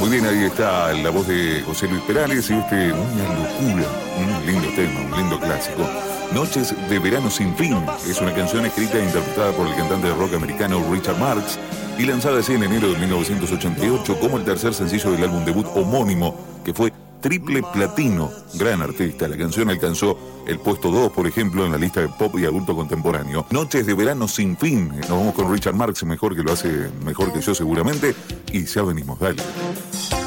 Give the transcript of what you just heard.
Muy bien, ahí está la voz de José Luis Perales y Una locura, un lindo tema, un lindo clásico. Noches de verano sin fin es una canción escrita e interpretada por el cantante de rock americano Richard Marx y lanzada así en enero de 1988 como el tercer sencillo del álbum debut homónimo, que fue triple platino. Gran artista. La canción alcanzó el puesto 2, por ejemplo, en la lista de pop y adulto contemporáneo. Noches de verano sin fin. Nos vamos con Richard Marx, mejor que lo hace mejor que yo seguramente, y ya venimos, dale.